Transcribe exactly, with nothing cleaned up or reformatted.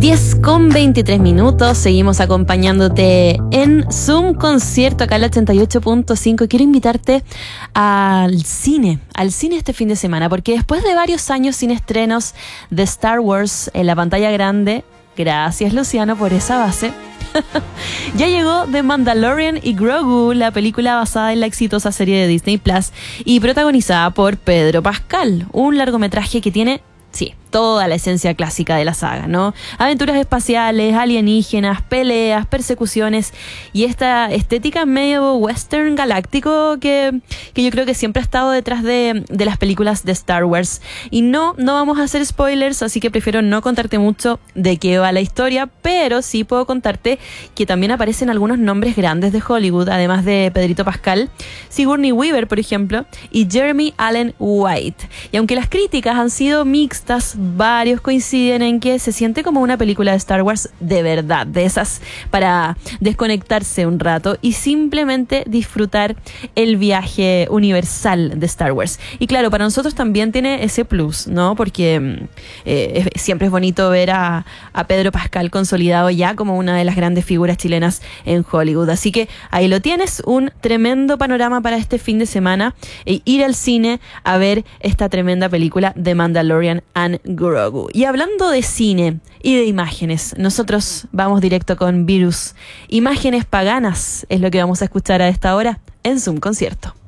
diez con veintitrés minutos, seguimos acompañándote en Zoom Concierto acá en la ochenta y ocho punto cinco. Quiero invitarte al cine, al cine este fin de semana, porque después de varios años sin estrenos de Star Wars en la pantalla grande, gracias Luciano por esa base, ya llegó The Mandalorian y Grogu, la película basada en la exitosa serie de Disney Plus y protagonizada por Pedro Pascal, un largometraje que tiene, sí, toda la esencia clásica de la saga, ¿no? Aventuras espaciales, alienígenas, peleas, persecuciones y esta estética medio western galáctico que, que yo creo que siempre ha estado detrás de, de las películas de Star Wars. Y no, no vamos a hacer spoilers, así que prefiero no contarte mucho de qué va la historia, pero sí puedo contarte que también aparecen algunos nombres grandes de Hollywood, además de Pedrito Pascal, Sigourney Weaver, por ejemplo, y Jeremy Allen White. Y aunque las críticas han sido mixtas, varios coinciden en que se siente como una película de Star Wars de verdad, de esas para desconectarse un rato y simplemente disfrutar el viaje universal de Star Wars. Y claro, para nosotros también tiene ese plus, ¿no? Porque eh, es, siempre es bonito ver a, a Pedro Pascal consolidado ya como una de las grandes figuras chilenas en Hollywood. Así que ahí lo tienes, un tremendo panorama para este fin de semana, e ir al cine a ver esta tremenda película de Mandalorian and Grogu. Y hablando de cine y de imágenes, nosotros vamos directo con Virus. Imágenes paganas es lo que vamos a escuchar a esta hora en Zoom Concierto.